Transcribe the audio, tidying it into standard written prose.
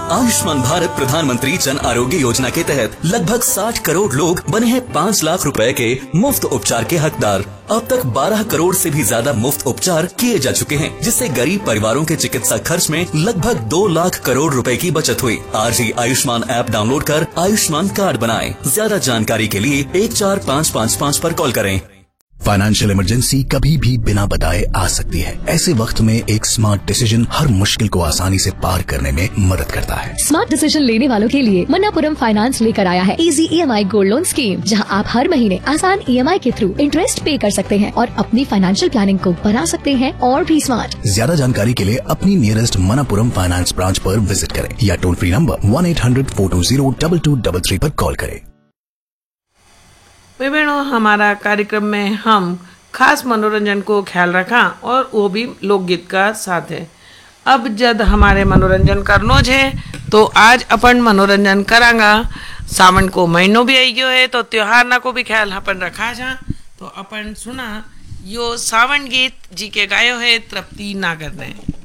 आयुष्मान भारत प्रधानमंत्री जन आरोग्य योजना के तहत लगभग 60 करोड़ लोग बने हैं 5 लाख रुपए के मुफ्त उपचार के हकदार। अब तक 12 करोड़ से भी ज्यादा मुफ्त उपचार किए जा चुके हैं, जिससे गरीब परिवारों के चिकित्सा खर्च में लगभग 2 लाख करोड़ रुपए की बचत हुई। आज ही आयुष्मान ऐप डाउनलोड कर आयुष्मान कार्ड बनाएं। ज्यादा जानकारी के लिए 14555 पर कॉल करें। फाइनेंशियल इमरजेंसी कभी भी बिना बताए आ सकती है। ऐसे वक्त में एक स्मार्ट डिसीजन हर मुश्किल को आसानी से पार करने में मदद करता है। स्मार्ट डिसीजन लेने वालों के लिए मन्नापुरम फाइनेंस लेकर आया है easy EMI gold loan scheme, जहां आप हर महीने आसान EMI के थ्रू इंटरेस्ट पे कर सकते हैं और अपनी फाइनेंशियल प्लानिंग को बना सकते हैं और भी स्मार्ट। ज्यादा जानकारी के लिए अपनी नियरेस्ट मन्नापुरम फाइनेंस ब्रांच पर विजिट करें या टोल फ्री नंबर 1-800-420-2223 पर कॉल करें। भाई बहनों, हमारा कार्यक्रम में हम खास मनोरंजन को ख्याल रखा और वो भी लोकगीत का साथ है। अब जब हमारे मनोरंजन करनो है तो आज अपन मनोरंजन करांगा। सावन को महीनों भी आई गयो है तो त्योहार ना को भी ख्याल अपन रखा जा। तो अपन सुना यो सावन गीत जी के गायो है तृप्ति नागर ने।